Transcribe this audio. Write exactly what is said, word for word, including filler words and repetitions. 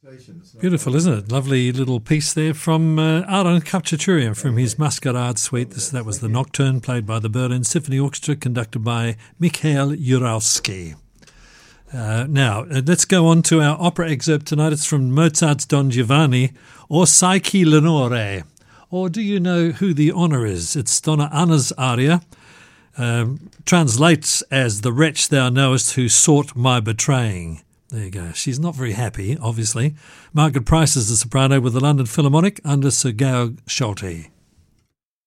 Beautiful, isn't it? Lovely little piece there from uh, Aaron Khachaturian from his Masquerade Suite. This, that was the Nocturne, played by the Berlin Symphony Orchestra, conducted by Mikhail Uralsky. Uh, now, uh, let's go on to our opera excerpt tonight. It's from Mozart's Don Giovanni, or Sai chi l'onore, or Do You Know Who the Honour Is? It's Donna Anna's aria, um, translates as The Wretch Thou Knowest Who Sought My Betraying. There you go. She's not very happy, obviously. Margaret Price is the soprano with the London Philharmonic under Sir Georg Scholti.